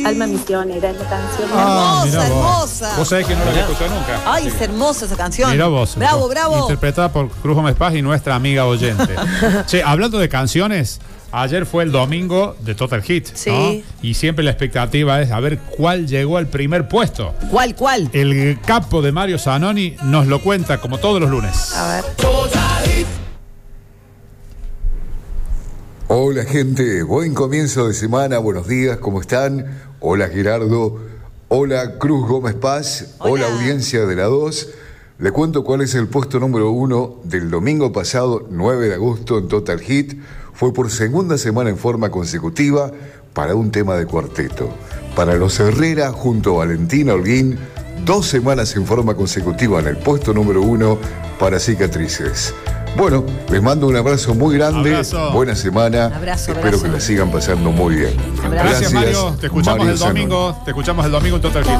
Alma Misionera es la canción. Hermosa, hermosa. Vos sabés que no la había escuchado nunca. Ay, es hermosa esa canción. Mirá vos. Bravo, bravo. Interpretada por Cruz Gómez Paz y nuestra amiga oyente. Che, hablando de canciones, ayer fue el domingo de Total Hit, Sí. ¿no? Y siempre la expectativa es a ver cuál llegó al primer puesto. ¿Cuál? El capo de Mario Zanoni nos lo cuenta como todos los lunes. A ver. Hola gente, buen comienzo de semana, buenos días, ¿cómo están? Hola Gerardo, hola Cruz Gómez Paz, hola audiencia de la 2. Le cuento cuál es el puesto número 1 del domingo pasado, 9 de agosto en Total Hit. Fue por segunda semana en forma consecutiva para un tema de cuarteto. Para los Herrera junto a Valentina Holguín, 2 semanas en forma consecutiva en el puesto número 1 para Cicatrices. Bueno, les mando un abrazo muy grande, Abrazo. buena semana, Abrazo, espero abrazo. que la sigan pasando muy bien. Gracias Mario, te escuchamos Mario el domingo, Zanoni. te escuchamos el domingo en Total Hit.